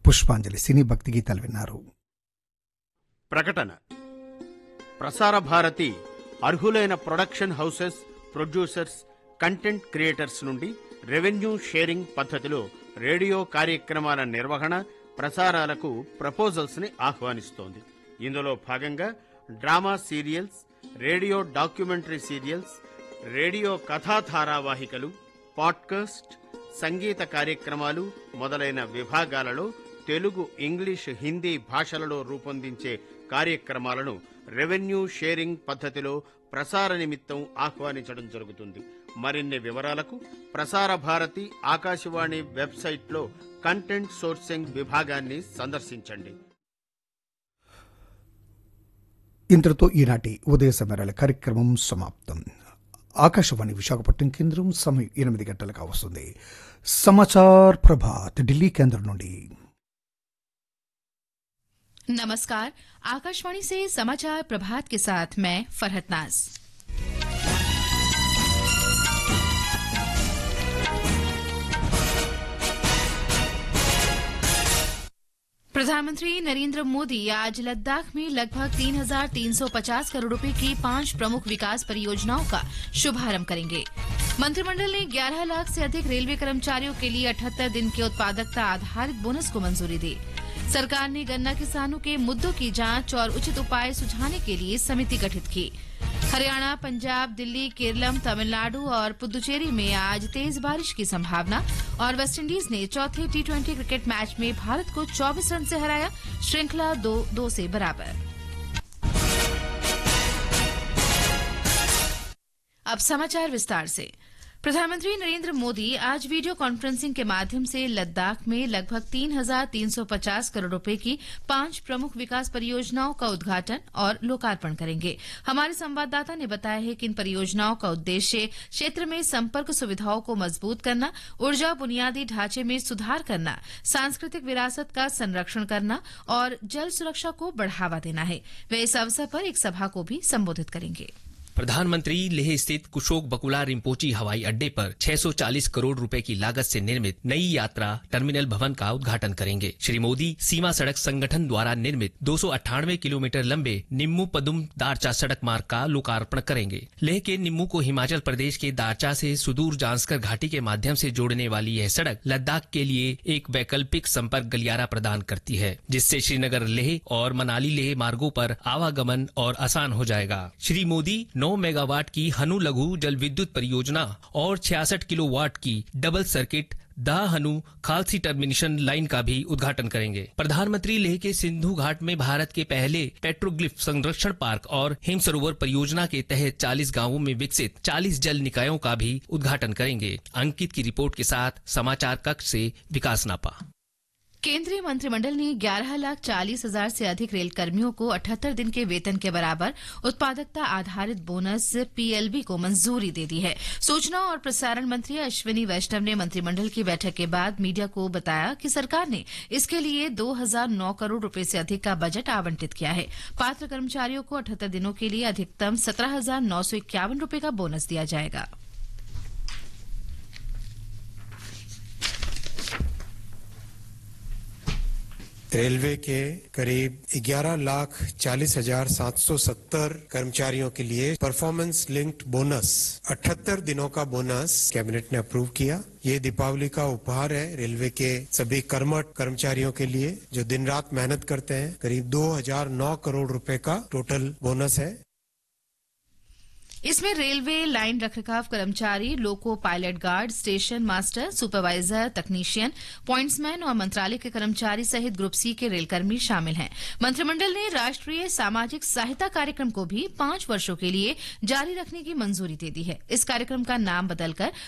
పుష్పాంజలి సినీ భక్తి గీతాలు విన్నారు. ప్రకటన: ప్రసార భారతి అర్హులైన production houses, producers, content creators నుండి రెవెన్యూ షేరింగ్ పద్ధతిలో రేడియో కార్యక్రమాల నిర్వహణ, ప్రసారాలకు ప్రపోజల్స్ ని ఆహ్వానిస్తోంది. ఇందులో భాగంగా drama serials, radio documentary serials, radio కథా ధారావాహికలు, పాడ్కాస్ట్, సంగీత కార్యక్రమాలు మొదలైన విభాగాలలో తెలుగు, ఇంగ్లీష్, హిందీ భాషలలో రూపొందించే కార్యక్రమాలను రెవెన్యూ షేరింగ్ పద్ధతిలో ప్రసార నిమిత్తం ఆహ్వానించడం జరుగుతుంది. మరిన్ని వివరాలకు ప్రసార భారతి ఆకాశవాణి వెబ్సైట్లో కంటెంట్ సోర్సింగ్ విభాగాన్ని సందర్శించండి. ఇంతటితో ఈనాటి ఉదయ సమరాల కార్యక్రమం సమాప్తం. ఆకాశవాణి విశాఖపట్నం కేంద్రం సమయం 8 గంటలకు వస్తుంది. సమాచార్ ప్రభాత్ ఢిల్లీ కేంద్రం నుండి. नमस्कार, आकाशवाणी से समाचार प्रभात के साथ मैं फरहत नाज। प्रधानमंत्री नरेंद्र मोदी आज लद्दाख में लगभग 3,350 करोड़ रुपए की 5 प्रमुख विकास परियोजनाओं का शुभारंभ करेंगे। मंत्रिमंडल ने 11 लाख से अधिक रेलवे कर्मचारियों के लिए 78 दिन के उत्पादकता आधारित बोनस को मंजूरी दी। सरकार ने गन्ना किसानों के मुद्दों की जांच और उचित उपाय सुझाने के लिए समिति गठित की। हरियाणा, पंजाब, दिल्ली, केरलम, तमिलनाडु और पुदुचेरी में आज तेज बारिश की संभावना। और वेस्टइंडीज ने चौथे T20 क्रिकेट मैच में भारत को 24 रन से हराया। श्रृंखला 2-2 से बराबर। अब समाचार विस्तार से। प्रधानमंत्री नरेंद्र मोदी आज वीडियो कॉन्फ्रेंसिंग के माध्यम से लद्दाख में लगभग 3,350 करोड़ रुपए की 5 प्रमुख विकास परियोजनाओं का उद्घाटन और लोकार्पण करेंगे। हमारे संवाददाता ने बताया है कि इन परियोजनाओं का उद्देश्य क्षेत्र में संपर्क सुविधाओं को मजबूत करना, ऊर्जा बुनियादी ढांचे में सुधार करना, सांस्कृतिक विरासत का संरक्षण करना और जल सुरक्षा को बढ़ावा देना है। वे इस अवसर पर एक सभा को भी संबोधित करेंगे। प्रधानमंत्री लेह स्थित कुशोक बकुला रिम्पोची हवाई अड्डे पर 640 करोड़ रुपए की लागत से निर्मित नई यात्रा टर्मिनल भवन का उद्घाटन करेंगे। श्री मोदी सीमा सड़क संगठन द्वारा निर्मित 298 किलोमीटर लंबे निम्मू पदुम दारचा सड़क मार्ग का लोकार्पण करेंगे। लेह के निम्मू को हिमाचल प्रदेश के दारचा से सुदूर जांस्कर घाटी के माध्यम से जोड़ने वाली यह सड़क लद्दाख के लिए एक वैकल्पिक संपर्क गलियारा प्रदान करती है, जिससे श्रीनगर लेह और मनाली लेह मार्गों पर आवागमन और आसान हो जाएगा। श्री मोदी 9 मेगावाट की हनु लघु जल विद्युत परियोजना और 66 किलोवाट की डबल सर्किट दा हनु खालसी टर्मिनेशन लाइन का भी उद्घाटन करेंगे। प्रधानमंत्री लेह के सिंधु घाट में भारत के पहले पेट्रोग्लिफ संरक्षण पार्क और हिम सरोवर परियोजना के तहत 40 गांवों में विकसित 40 जल निकायों का भी उद्घाटन करेंगे। अंकित की रिपोर्ट के साथ समाचार कक्ष से विकास नापा। केंद्रीय मंत्रिमंडल ने 11,40,000 से अधिक रेल कर्मियों को 78 दिन के वेतन के बराबर उत्पादकता आधारित बोनस PLB को मंजूरी दे दी है। सूचना और प्रसारण मंत्री अश्विनी वैष्णव ने मंत्रिमंडल की बैठक के बाद मीडिया को बताया कि सरकार ने इसके लिए 2,009 करोड़ रुपए से अधिक का बजट आवंटित किया है। पात्र कर्मचारियों को 78 दिनों के लिए अधिकतम 17,951 रुपए का बोनस दिया जाएगा। रेलवे के करीब 11,40,770 कर्मचारियों के लिए परफॉर्मेंस लिंक्ड बोनस 78 दिनों का बोनस कैबिनेट ने अप्रूव किया। ये दीपावली का उपहार है रेलवे के सभी कर्मठ कर्मचारियों के लिए जो दिन रात मेहनत करते हैं। करीब 2,009 करोड़ रुपए का टोटल बोनस है। इसमें रेलवे लाइन रखरखाव कर्मचारी, loco pilot guard, station master, supervisor, तकनीशियन, पॉइंट्समैन और मंत्रालय के कर्मचारी सहित ग्रुप सी के रेलकर्मी शामिल हैं। मंत्रिमंडल ने राष्ट्रीय सामाजिक सहायता कार्यक्रम को भी 5 वर्षों के लिए जारी रखने की मंजूरी दे दी है। इस कार्यक्रम का नाम बदलकर